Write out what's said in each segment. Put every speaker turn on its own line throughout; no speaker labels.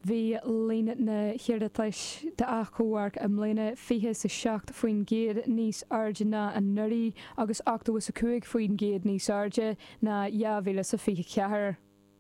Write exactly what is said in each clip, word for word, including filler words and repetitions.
Bhí líine na hirirtáis de achúhar am léine fihe sa seacht faoin géad níos airde na an nuirí agus achtagus a cuaig faoin géad níos airde na jaabhíle sa fiche ceathair.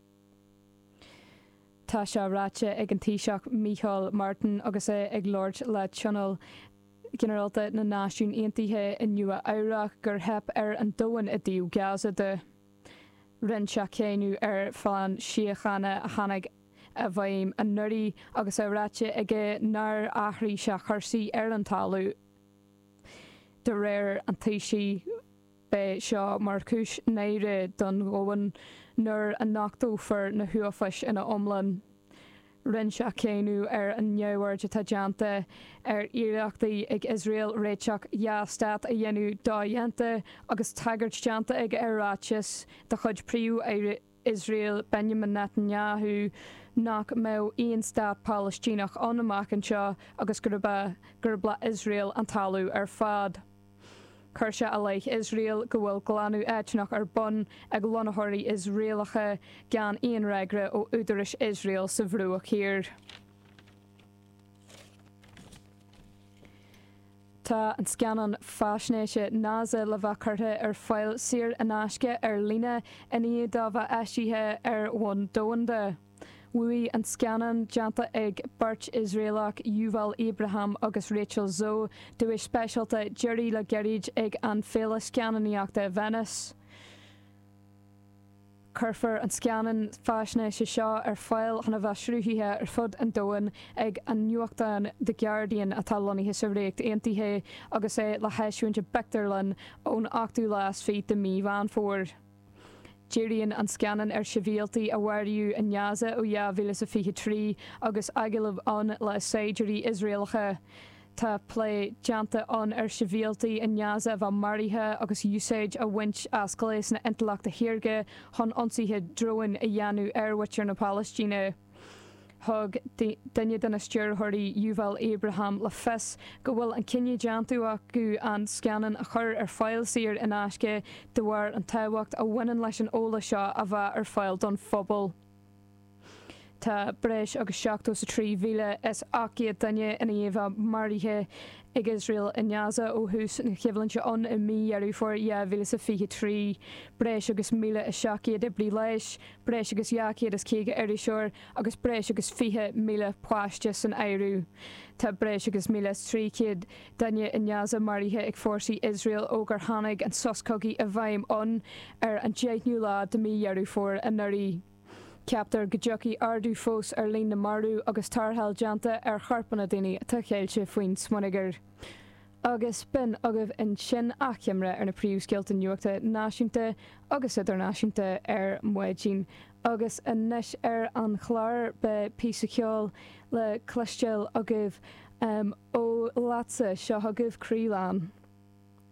Tá se ráte ag an Taoiseach Micheál Martin agus é ag Lord le Channel Generalta na náisiún aontaithe in nua Amhrac gur hep ar an dóin a dtíú Gaza de. Rin se céanú ar fáin siochanna a hanag a bhaim an nuirí agus a ráte ige nar athraí se chuirsaí ar an talú. De réir an taoisí be seo mar cúis néire don ggóin nuair an nachtófar na thuafais ina omlan. Rin se céanú ar an neabhhairde tá deanta ar iireachtaí ag Israel réiteach jaastát a dhéanú dá dhéanta agus tagart deanta ag aráis de chud príú ar Israel Benjamin Netanyahu nach mé íon stát Palestínach anamach anseo agus gurba gurbla Israel an talú ar fad. Chuirse a leith Israel go bhfuil glanú éitnach ar bun ag lonathirí Israelacha gan íon reagre ó údaris Israel sa bhrúach hir. Tá an scanan fásnéise nása le bhachartha ar fáil sir an aisce ar líne in iad dábha eisithe ar bhain dóanda. Bhuaí an scanan deanta ag Bart Israelach Yuval Abraham agus Rachel Zoe dúis speisialta Jerry le Gerid ag an féle scannaíochta Venice. Curfar an scanan fásnéise seo ar fáil chuna bheith srúthithe ar fud an dóin ag an nuachtain The Guardian atá loníthe sa réacht aontaithe agus é le heisiúinte Bechterlan ón achtú lás fí de mí bhain fór. Díríonn an scanan ar sibhialtaí a bhhairú an neasa ó jaabhíle sa fiche trí agus agilmh an le séidirí Israelacha. Tá plé deanta an ar sibhialtaí an neasa bh marithe agus úsáid a bhaint ascaléis na intleachta hiorge chun ionsaithe droin a dhéanú airhaitear na Palestíne. Thug duine den stúrthirí Yuval Abraham le fis go bhfuil an cinenne deantú acu an scanan a chur ar fáil sír in aisce de bhhar an táhacht a bhainean leis an óla seo a bheith ar fáil don phobal. Tá breis agus seachtó sa trí bhíle is aciad duine ina dhéobh marithe ag Israel in neasa ó hús na cheimhlannse an i míhearú for jaabhíle sa fiche trí, breis agus míle is seaciad i brí leis, breis agus jaciad is céige ar seoir agus breis agus fiche míle páiste san éirú. Tá breis agus míle tríciad duine in neasa marithe ag fórsaí Israel ó gur tháinig an soscogaí a bhaim an ar an déithnú lá de míhearú for a nuirí. Ceaptar go dteochaí ardú fós ar líon na marú agus tarthail deanta ar charpanna daoine atá chéilte faoin smunagar. Agus bin agah in sin achimre ar na príomhscéalta nuachta náisiúnta agus idirnáisiúnta ar muidín. Agus inis ar an chláir be písa ceol le cleisteil agah um, ó lása seo agah Crílan.